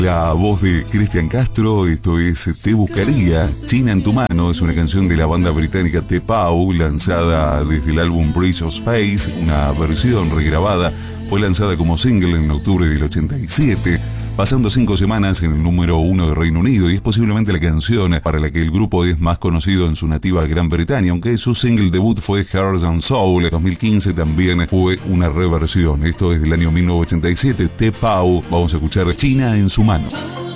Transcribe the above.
La voz de Cristian Castro, esto es Te Buscaría. China en tu mano es una canción de la banda británica T-Pau, lanzada desde el álbum Bridge of Space, una versión regrabada. Fue lanzada como single en octubre del 87, pasando 5 semanas en el número 1 de Reino Unido, y es posiblemente la canción para la que el grupo es más conocido en su nativa Gran Bretaña, aunque su single debut fue Heart and Soul. En 2015 también fue una reversión. Esto es del año 1987, T-Pau. Vamos a escuchar China en su mano.